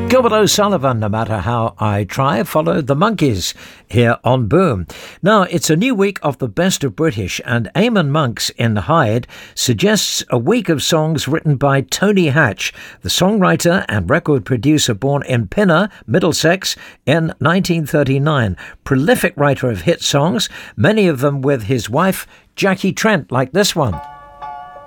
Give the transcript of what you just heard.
Gilbert O'Sullivan, no matter how I try, followed the Monkees here on Boom. Now, it's a new week of the best of British, and Eamon Monks in Hyde suggests a week of songs written by Tony Hatch, the songwriter and record producer born in Pinner, Middlesex, in 1939. Prolific writer of hit songs, many of them with his wife, Jackie Trent, like this one.